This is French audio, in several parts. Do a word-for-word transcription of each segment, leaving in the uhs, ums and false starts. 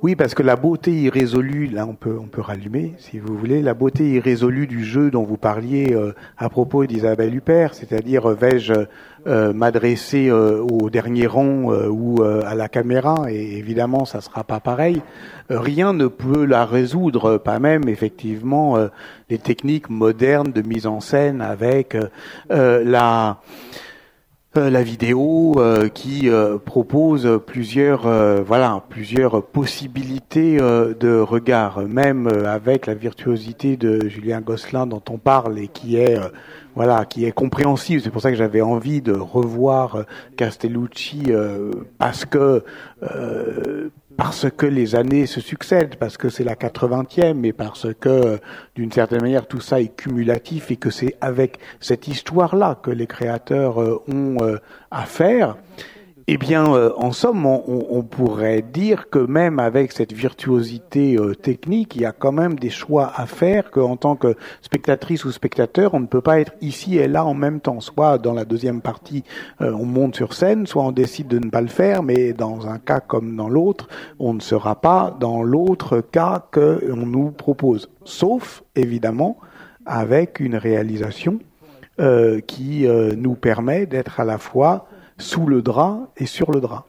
Oui, parce que la beauté irrésolue, là on peut on peut rallumer si vous voulez, la beauté irrésolue du jeu dont vous parliez euh, à propos d'Isabelle Huppert, c'est-à-dire euh, vais-je euh, m'adresser euh, au dernier rang euh, ou euh, à la caméra, et évidemment ça sera pas pareil. Euh, rien ne peut la résoudre, pas même effectivement euh, les techniques modernes de mise en scène avec euh, euh, la Euh, la vidéo euh, qui euh, propose plusieurs euh, voilà plusieurs possibilités euh, de regard, même euh, avec la virtuosité de Julien Gosselin dont on parle et qui est euh, voilà qui est compréhensible. C'est pour ça que j'avais envie de revoir euh, Castellucci euh, parce que euh, parce que les années se succèdent, parce que c'est la quatre-vingtième et parce que, d'une certaine manière, tout ça est cumulatif et que c'est avec cette histoire-là que les créateurs ont à faire. Eh bien, euh, en somme, on, on pourrait dire que même avec cette virtuosité euh, technique, il y a quand même des choix à faire, qu'en tant que spectatrice ou spectateur, on ne peut pas être ici et là en même temps. Soit dans la deuxième partie, euh, on monte sur scène, soit on décide de ne pas le faire, mais dans un cas comme dans l'autre, on ne sera pas dans l'autre cas qu'on nous propose. Sauf, évidemment, avec une réalisation euh, qui euh, nous permet d'être à la fois sous le drap et sur le drap.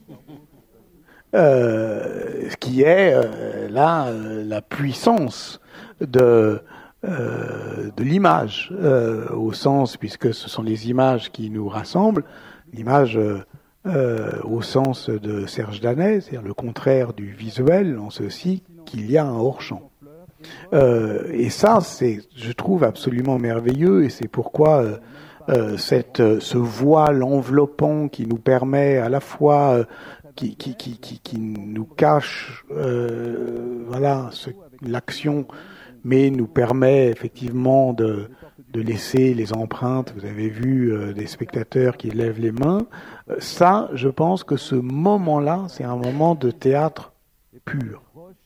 Euh, ce qui est euh, là euh, la puissance de, euh, de l'image, euh, au sens, puisque ce sont les images qui nous rassemblent, l'image euh, euh, au sens de Serge Danès, c'est-à-dire le contraire du visuel, en ceci qu'il y a un hors-champ. Euh, et ça, c'est, je trouve, absolument merveilleux, et c'est pourquoi euh, Euh, cette, ce voile enveloppant qui nous permet à la fois, euh, qui, qui, qui, qui, qui nous cache, euh, voilà, ce, l'action, mais nous permet effectivement de, de laisser les empreintes. Vous avez vu euh, des spectateurs qui lèvent les mains. Euh, ça, je pense que ce moment-là, c'est un moment de théâtre pur.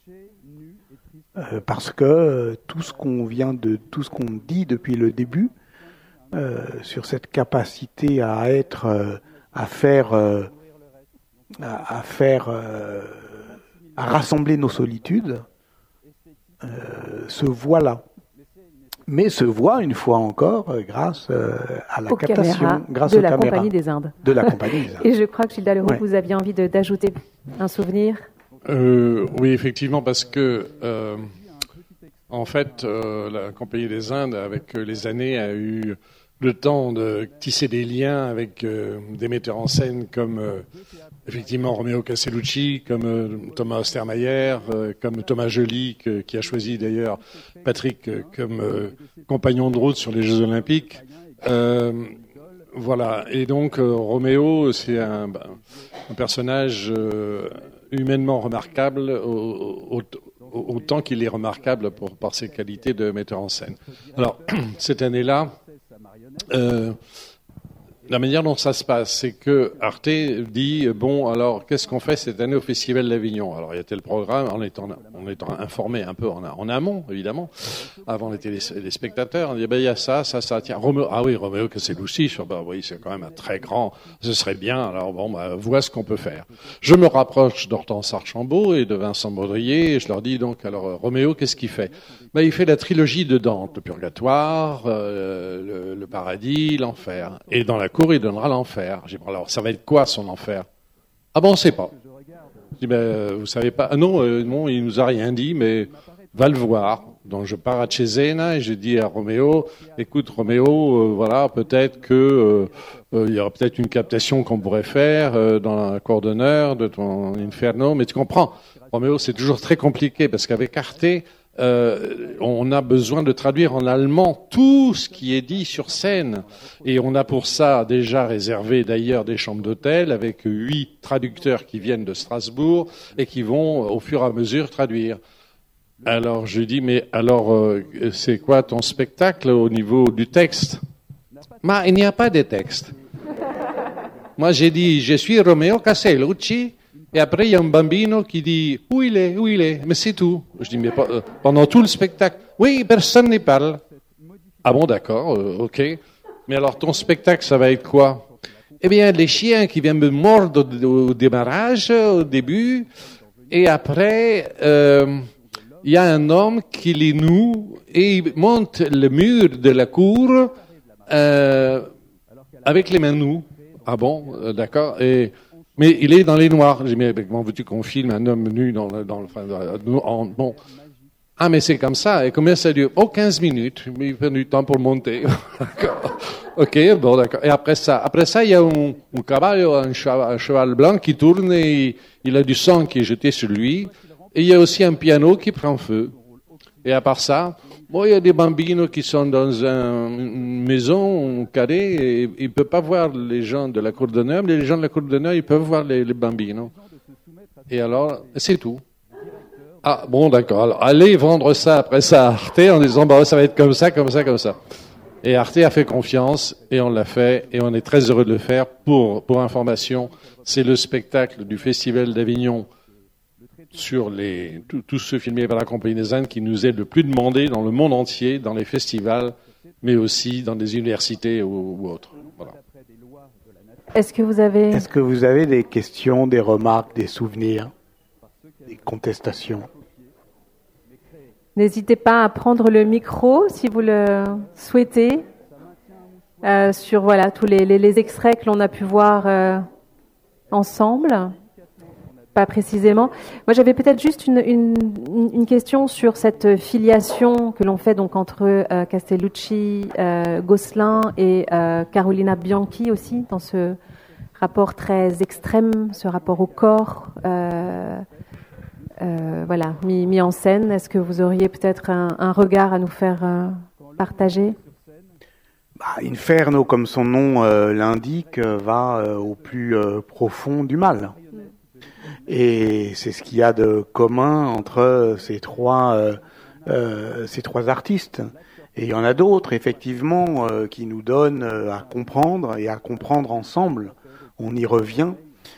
Euh, parce que euh, tout ce qu'on vient de, tout ce qu'on dit depuis le début, Euh, sur cette capacité à être, euh, à faire, euh, à, à faire, euh, à rassembler nos solitudes, euh, se voit là. Mais se voit une fois encore euh, grâce euh, à la aux captation, grâce de aux la caméras Compagnie des Indes. De la Compagnie des Indes. Et je crois que Gilles Dalleroux, ouais. vous aviez envie de, d'ajouter un souvenir. Euh, oui, effectivement, parce que euh, en fait, euh, la Compagnie des Indes, avec les années, a eu le temps de tisser des liens avec euh, des metteurs en scène comme euh, effectivement Romeo Castellucci, comme euh, Thomas Ostermayer, euh, comme Thomas Joly, que, qui a choisi d'ailleurs Patrick euh, comme euh, compagnon de route sur les Jeux Olympiques. Euh, voilà. Et donc euh, Roméo, c'est un, un personnage euh, humainement remarquable au, au, au, autant qu'il est remarquable pour, par ses qualités de metteur en scène. Alors cette année-là, Euh, la manière dont ça se passe, c'est que Arte dit bon, alors qu'est-ce qu'on fait cette année au Festival d'Avignon? Alors il y a tel programme, en étant, en étant informé un peu en, en amont, évidemment, avant les, télé, les spectateurs, on dit ben il y a ça, ça, ça, tiens, Roméo, ah oui, Roméo Castellucci, ben oui, c'est quand même un très grand, ce serait bien. Alors bon, ben, voilà ce qu'on peut faire. Je me rapproche d'Hortense Archambault et de Vincent Baudrier, et je leur dis donc alors Roméo, qu'est-ce qu'il fait? Ben il fait la trilogie de Dante, le Purgatoire, euh, le, le paradis, l'enfer, et dans la cour, il donnera l'enfer. J'ai dit, alors, ça va être quoi, son enfer? Ah bon, on sait pas. Je dis, ben, vous savez pas? Ah non, euh, non, il nous a rien dit, mais va le voir. Donc, je pars à Cesena et je dis à Roméo, écoute, Roméo, euh, voilà, peut-être que, euh, euh, il y aura peut-être une captation qu'on pourrait faire, euh, dans la cour d'honneur de ton Inferno, mais tu comprends, Roméo, c'est toujours très compliqué parce qu'avec Arte, Euh, on a besoin de traduire en allemand tout ce qui est dit sur scène. Et on a pour ça déjà réservé d'ailleurs des chambres d'hôtel avec huit traducteurs qui viennent de Strasbourg et qui vont au fur et à mesure traduire. Alors je dis, mais alors euh, c'est quoi ton spectacle au niveau du texte? Mais il n'y a pas de texte. Moi j'ai dit, je suis Romeo Castellucci. Et après, il y a un bambino qui dit « Où il est? Où il est ?» Mais c'est tout. Je dis « Mais euh, pendant tout le spectacle, oui, personne n'y parle. » Ah bon, d'accord, euh, ok. Mais alors, ton spectacle, ça va être quoi? Eh bien, les chiens qui viennent me mordre au, au démarrage, au début, Et après, euh, il y a un homme qui les noue et il monte le mur de la cour euh, avec les mains nues. Ah bon, euh, d'accord. Et mais il est dans les noirs. J'ai dit, mais comment veux-tu qu'on filme un homme nu dans le, dans le, enfin, en, bon. Ah, mais c'est comme ça. Et combien ça dure? Oh, quinze minutes. Mais il fait du temps pour monter. D'accord. Ok, bon, d'accord. Et après ça, après ça, il y a un, un caballo, un cheval, un cheval blanc qui tourne et il a du sang qui est jeté sur lui. Et il y a aussi un piano qui prend feu. Et à part ça, bon, il y a des bambinos qui sont dans un, une maison, un carré, et ils ne peuvent pas voir les gens de la cour d'honneur, mais les gens de la cour d'honneur, ils peuvent voir les, les bambinos. Et alors, c'est tout. Ah, bon, d'accord. Alors, allez vendre ça après ça à Arte en disant, bah, ça va être comme ça, comme ça, comme ça. Et Arte a fait confiance, et on l'a fait, et on est très heureux de le faire. Pour, pour information, c'est le spectacle du Festival d'Avignon sur les, tous ceux filmés par la Compagnie des Indes qui nous est le plus demandé dans le monde entier, dans les festivals, mais aussi dans des universités ou, ou autres. Voilà. Est-ce que vous avez... Est-ce que vous avez des questions, des remarques, des souvenirs, des contestations? N'hésitez pas à prendre le micro si vous le souhaitez, euh, sur voilà, tous les, les, les extraits que l'on a pu voir euh, ensemble. Pas précisément. Moi, j'avais peut-être juste une, une, une question sur cette filiation que l'on fait donc entre euh, Castellucci, euh, Gosselin et euh, Carolina Bianchi aussi, dans ce rapport très extrême, ce rapport au corps, euh, euh, voilà, mis, mis en scène. Est-ce que vous auriez peut-être un, un regard à nous faire euh, partager? Bah, Inferno, comme son nom euh, l'indique, euh, va euh, au plus euh, profond du mal. Et c'est ce qu'il y a de commun entre ces trois, euh, euh, ces trois artistes. Et il y en a d'autres, effectivement, euh, qui nous donnent euh, à comprendre et à comprendre ensemble. On y revient.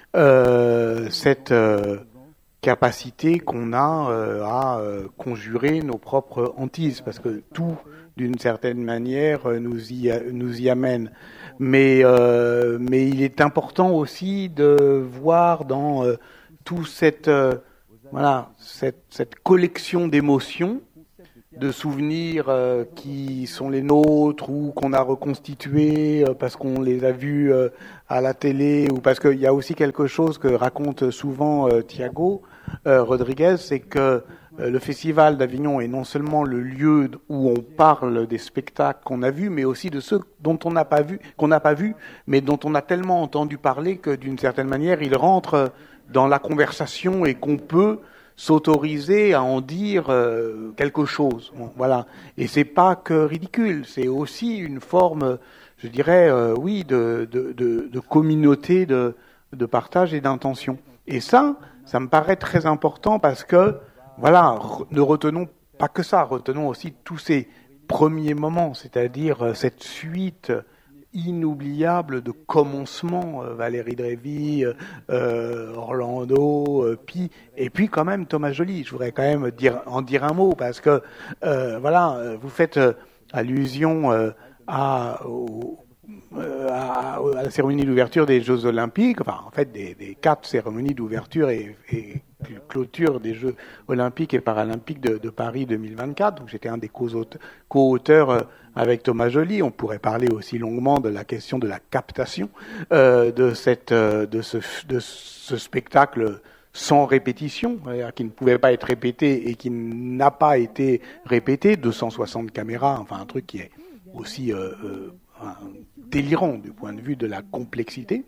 Euh, cette euh, capacité qu'on a euh, à euh, conjurer nos propres hantises, parce que tout, d'une certaine manière, nous y, nous y amène. Mais, euh, mais il est important aussi de voir dans euh, tout cette, euh, voilà, cette, cette collection d'émotions, de souvenirs euh, qui sont les nôtres ou qu'on a reconstitués euh, parce qu'on les a vus euh, à la télé, ou parce qu'il y a aussi quelque chose que raconte souvent euh, Thiago euh, Rodriguez, c'est que euh, le Festival d'Avignon est non seulement le lieu où on parle des spectacles qu'on a vus, mais aussi de ceux dont on n'a pas vu, qu'on n'a pas vus, mais dont on a tellement entendu parler que d'une certaine manière, ils rentrent dans la conversation et qu'on peut s'autoriser à en dire euh, quelque chose. Bon, voilà. Et c'est pas que ridicule, c'est aussi une forme, je dirais, euh, oui, de, de, de, de communauté, de, de partage et d'intention. Et ça, ça me paraît très important parce que, voilà, re, ne retenons pas que ça, retenons aussi tous ces premiers moments, c'est-à-dire euh, cette suite inoubliable de commencement, euh, Valérie Drévy, euh, Orlando, euh, Pi, et puis quand même Thomas Joly. Je voudrais quand même dire, en dire un mot parce que euh, voilà, vous faites euh, allusion euh, à, au, euh, à, à la cérémonie d'ouverture des Jeux Olympiques, enfin en fait des, des quatre cérémonies d'ouverture et, et clôture des Jeux Olympiques et Paralympiques de, de Paris deux mille vingt-quatre. Donc j'étais un des co-auteurs euh, avec Thomas Joly. On pourrait parler aussi longuement de la question de la captation euh, de cette euh, de ce de ce spectacle sans répétition, qui ne pouvait pas être répété et qui n'a pas été répété, deux cent soixante caméras, enfin un truc qui est aussi euh, euh, délirant du point de vue de la complexité.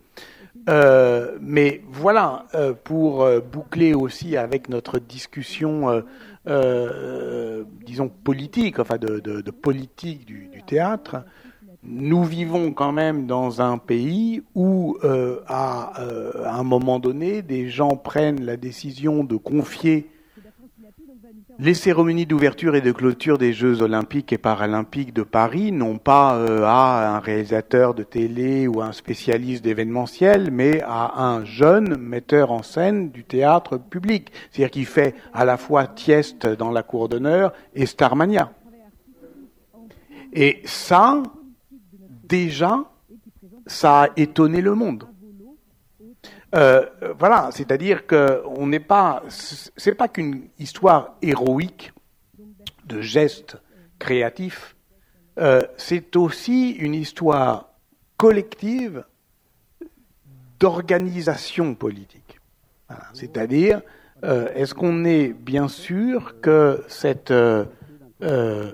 Euh, mais voilà, euh, pour euh, boucler aussi avec notre discussion, euh, euh, disons politique, enfin de, de, de politique du, du théâtre, nous vivons quand même dans un pays où, euh, à, euh, à un moment donné, des gens prennent la décision de confier les cérémonies d'ouverture et de clôture des Jeux Olympiques et Paralympiques de Paris, non pas euh, à un réalisateur de télé ou à un spécialiste d'événementiel, mais à un jeune metteur en scène du théâtre public. C'est-à-dire qu'il fait à la fois Tieste dans la cour d'honneur et Starmania. Et ça, déjà, ça a étonné le monde. Euh, voilà, c'est-à-dire que on n'est pas, c'est pas qu'une histoire héroïque de gestes créatifs, euh, c'est aussi une histoire collective d'organisation politique. Voilà, c'est-à-dire, euh, est-ce qu'on est bien sûr que cette euh, euh,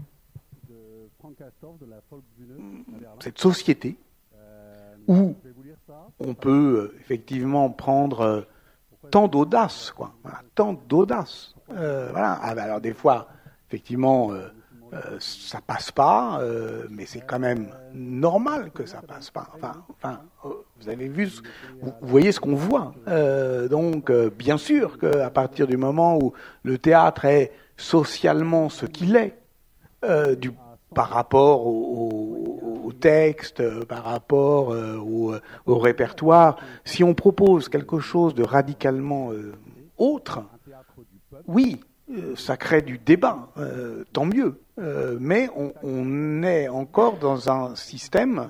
cette société où on peut euh, effectivement prendre euh, tant d'audace, quoi, voilà, tant d'audace. Euh, voilà. Ah, ben alors des fois, effectivement, euh, euh, ça passe pas, euh, mais c'est quand même normal que ça passe pas. Enfin, enfin, euh, vous avez vu, ce, vous, vous voyez ce qu'on voit. Euh, donc, euh, bien sûr qu'à partir du moment où le théâtre est socialement ce qu'il est, euh, du par rapport au, au, au texte, euh, par rapport euh, au, au répertoire. Si on propose quelque chose de radicalement euh, autre, oui, euh, ça crée du débat, euh, tant mieux. Euh, mais on, on est encore dans un système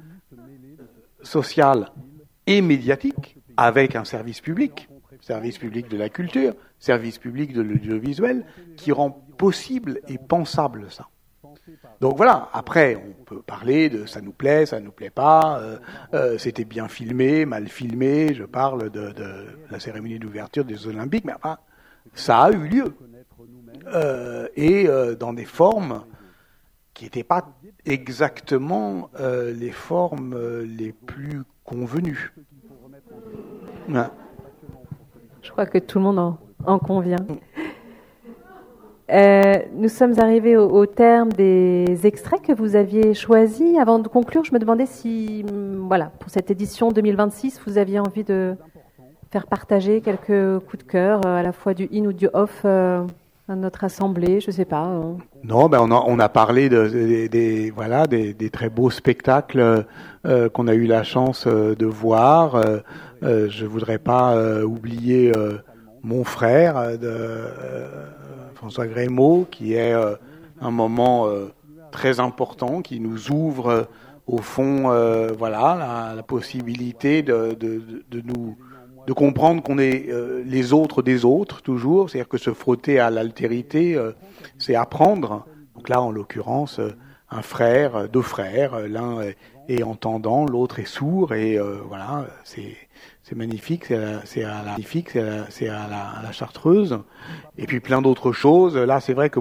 social et médiatique avec un service public, service public de la culture, service public de l'audiovisuel, qui rend possible et pensable ça. Donc voilà, après, on peut parler de ça nous plaît, ça nous plaît pas, euh, euh, c'était bien filmé, mal filmé, je parle de, de la cérémonie d'ouverture des Olympiques, mais enfin, ça a eu lieu. Euh, et euh, dans des formes qui n'étaient pas exactement euh, les formes euh, les plus convenues. Ouais. Je crois que tout le monde en, en convient. Euh, nous sommes arrivés au, au terme des extraits que vous aviez choisis. Avant de conclure, je me demandais si, voilà, pour cette édition deux mille vingt-six, vous aviez envie de faire partager quelques coups de cœur, à la fois du in ou du off, euh, à notre assemblée, je ne sais pas. Hein. Non, ben on a, on a parlé de, de, de, des, voilà, des, des très beaux spectacles euh, qu'on a eu la chance euh, de voir. Euh, euh, je voudrais pas euh, oublier euh, mon frère, euh, de, euh, François Grémaud, qui est euh, un moment euh, très important, qui nous ouvre euh, au fond, euh, voilà, la, la possibilité de, de, de nous de comprendre qu'on est euh, les autres des autres toujours, c'est-à-dire que se frotter à l'altérité, euh, c'est apprendre. Donc là, en l'occurrence, euh, un frère, deux frères, euh, l'un est, est entendant, l'autre est sourd, et euh, voilà, c'est c'est magnifique, c'est à, c'est à la magnifique, c'est à, c'est à la, à la Chartreuse, et puis plein d'autres choses. Là, c'est vrai que